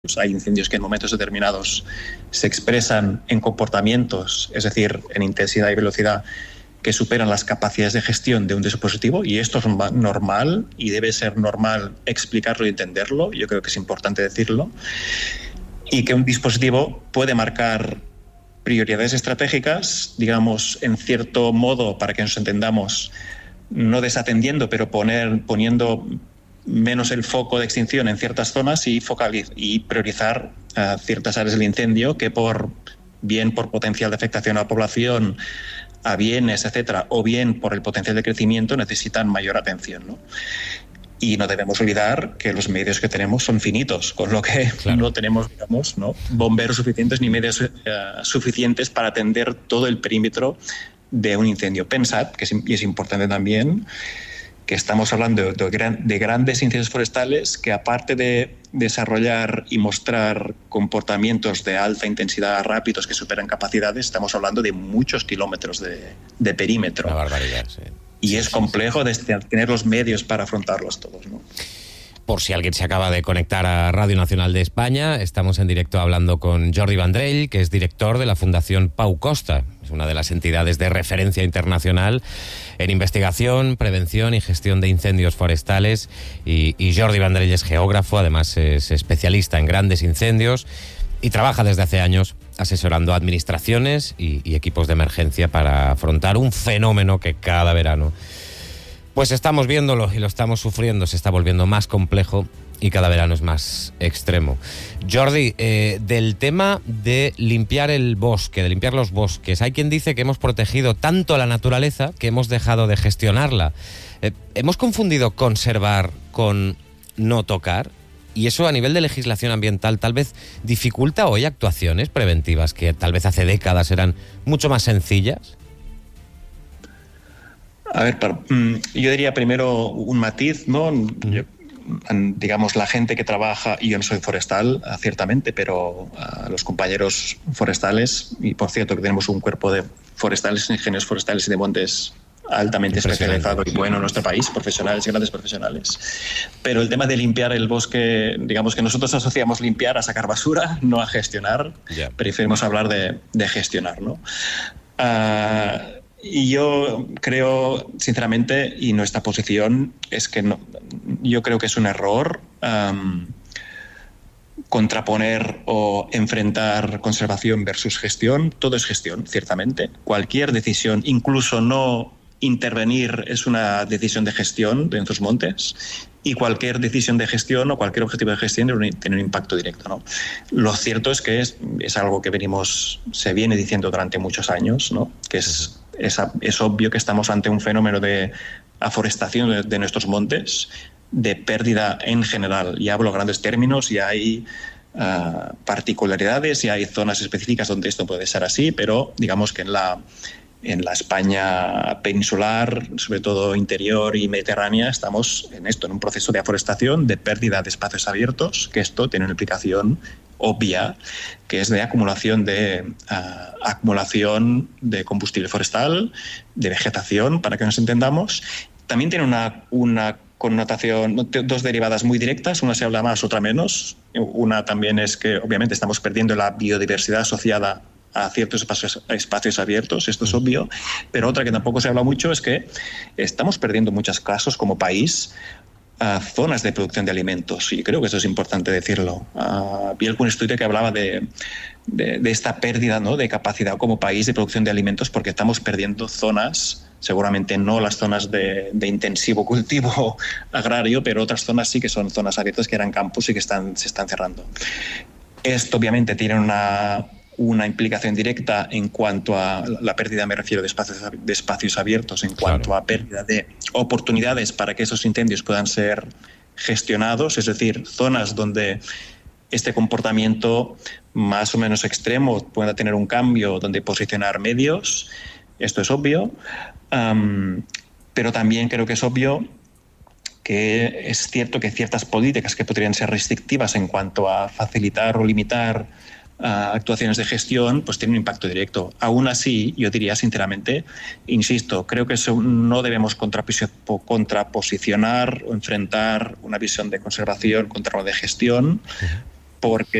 Hay incendios que en momentos determinados se expresan en comportamientos, es decir, en intensidad y velocidad, que superan las capacidades de gestión de un dispositivo, y esto es normal y debe ser normal explicarlo y entenderlo. Yo creo que es importante decirlo. Y que un dispositivo puede marcar prioridades estratégicas, digamos, en cierto modo, para que nos entendamos, no desatendiendo, pero poniendo menos el foco de extinción en ciertas zonas y priorizar ciertas áreas del incendio que bien por potencial de afectación a la población, a bienes, etcétera, o bien por el potencial de crecimiento necesitan mayor atención, ¿no? Y no debemos olvidar que los medios que tenemos son finitos, con lo que no tenemos, digamos, ¿no?, bomberos suficientes ni medios suficientes para atender todo el perímetro de un incendio. Pensad, y es importante también, que estamos hablando de grandes incendios forestales que, aparte de desarrollar y mostrar comportamientos de alta intensidad rápidos que superan capacidades, estamos hablando de muchos kilómetros de perímetro. Una barbaridad, sí. Y es complejo tener los medios para afrontarlos todos, ¿no? Por si alguien se acaba de conectar a Radio Nacional de España, estamos en directo hablando con Jordi Vendrell, que es director de la Fundación Pau Costa. Es una de las entidades de referencia internacional en investigación, prevención y gestión de incendios forestales. Y Jordi Vendrell es geógrafo, además es especialista en grandes incendios y trabaja desde hace años asesorando a administraciones y equipos de emergencia para afrontar un fenómeno que cada verano pues estamos viéndolo y lo estamos sufriendo, se está volviendo más complejo y cada verano es más extremo. Jordi, del tema de limpiar el bosque, de limpiar los bosques, hay quien dice que hemos protegido tanto la naturaleza que hemos dejado de gestionarla. ¿Hemos confundido conservar con no tocar? Y eso, a nivel de legislación ambiental, tal vez dificulta hoy actuaciones preventivas que tal vez hace décadas eran mucho más sencillas. A ver, yo diría primero un matiz, ¿no? Digamos, la gente que trabaja, y yo no soy forestal, ciertamente, pero los compañeros forestales, y por cierto que tenemos un cuerpo de forestales, ingenieros forestales y de montes altamente especializado y bueno en nuestro país, profesionales, grandes profesionales. Pero el tema de limpiar el bosque, digamos que nosotros asociamos limpiar a sacar basura, no a gestionar. Preferimos hablar de gestionar, ¿no? Y yo creo, sinceramente, y nuestra posición es que yo creo que es un error contraponer o enfrentar conservación versus gestión. Todo es gestión, ciertamente. Cualquier decisión, incluso no intervenir, es una decisión de gestión de nuestros montes, y cualquier decisión de gestión o cualquier objetivo de gestión tiene un impacto directo, ¿no? Lo cierto es que es algo que se viene diciendo durante muchos años, ¿no? Que es obvio que estamos ante un fenómeno de aforestación de nuestros montes, de pérdida en general. Y hablo en grandes términos, y hay particularidades y hay zonas específicas donde esto puede ser así, pero digamos que en la España peninsular, sobre todo interior y mediterránea, estamos en un proceso de aforestación, de pérdida de espacios abiertos, que esto tiene una implicación obvia, que es de acumulación de combustible forestal, de vegetación, para que nos entendamos. También tiene una connotación, dos derivadas muy directas, una se habla más, otra menos. Una también es que obviamente estamos perdiendo la biodiversidad asociada a ciertos espacios abiertos, esto es obvio, pero otra que tampoco se habla mucho es que estamos perdiendo en muchos casos como país zonas de producción de alimentos, y creo que eso es importante decirlo. Vi algún estudio que hablaba de esta pérdida, ¿no?, de capacidad como país de producción de alimentos, porque estamos perdiendo zonas, seguramente no las zonas de intensivo cultivo agrario, pero otras zonas sí que son zonas abiertas, que eran campos y que se están cerrando. Esto obviamente tiene una implicación directa en cuanto a la pérdida, me refiero, de espacios abiertos, en cuanto a pérdida de oportunidades para que esos incendios puedan ser gestionados, es decir, zonas donde este comportamiento más o menos extremo pueda tener un cambio, donde posicionar medios. Esto es obvio, pero también creo que es obvio que es cierto que ciertas políticas que podrían ser restrictivas en cuanto a facilitar o limitar actuaciones de gestión, pues tiene un impacto directo. Aún así, yo diría sinceramente, insisto, creo que no debemos contraposicionar o enfrentar una visión de conservación contra una de gestión, porque